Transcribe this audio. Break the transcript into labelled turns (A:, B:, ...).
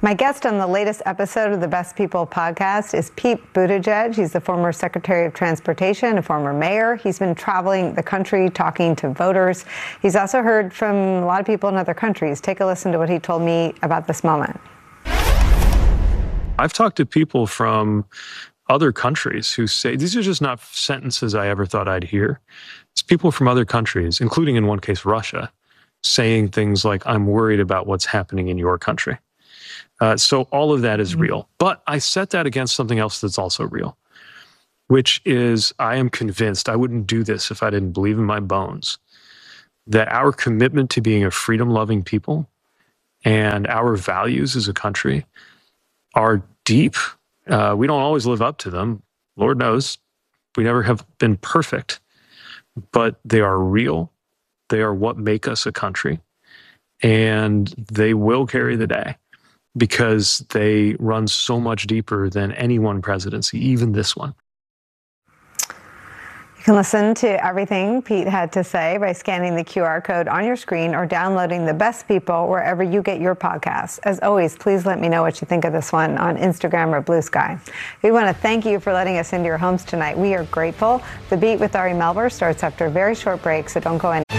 A: My guest on the latest episode of the Best People podcast is Pete Buttigieg. He's the former Secretary of Transportation, a former mayor. He's been traveling the country talking to voters. He's also heard from a lot of people in other countries. Take a listen to what he told me about this moment.
B: I've talked to people from other countries who say, these are just not sentences I ever thought I'd hear. It's people from other countries, including in one case, Russia, saying things like, I'm worried about what's happening in your country. So all of that is real. But I set that against something else that's also real, which is I am convinced, I wouldn't do this if I didn't believe in my bones, that our commitment to being a freedom-loving people and our values as a country are deep. We don't always live up to them. Lord knows we never have been perfect, but they are real. They are what make us a country, and they will carry the day because they run so much deeper than any one presidency, even this one.
A: You can listen to everything Pete had to say by scanning the QR code on your screen or downloading The Best People wherever you get your podcasts. As always, please let me know what you think of this one on Instagram or Blue Sky. We want to thank you for letting us into your homes tonight. We are grateful. The Beat with Ari Melber starts after a very short break, so don't go anywhere.